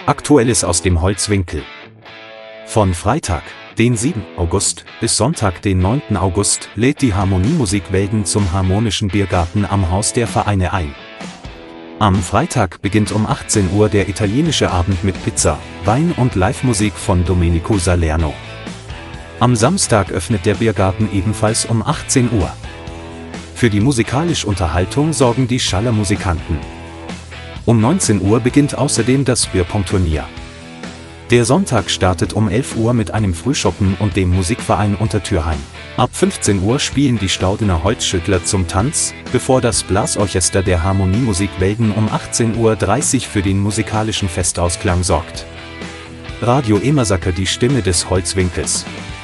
Aktuelles aus dem Holzwinkel. Von Freitag, den 7. August, bis Sonntag, den 9. August, lädt die Harmoniemusik Welden zum Harmonischen Biergarten am Haus der Vereine ein. Am Freitag beginnt um 18 Uhr der italienische Abend mit Pizza, Wein und Live-Musik von Domenico Salerno. Am Samstag öffnet der Biergarten ebenfalls um 18 Uhr. Für die musikalische Unterhaltung sorgen die Schaller Musikanten. Um 19 Uhr beginnt außerdem das Bierpong-Turnier. Der Sonntag startet um 11 Uhr mit einem Frühschoppen und dem Musikverein Untertürheim. Ab 15 Uhr spielen die Staudener Holzschüttler zum Tanz, bevor das Blasorchester der Harmoniemusik Welden um 18:30 Uhr für den musikalischen Festausklang sorgt. Radio Emersacker, die Stimme des Holzwinkels.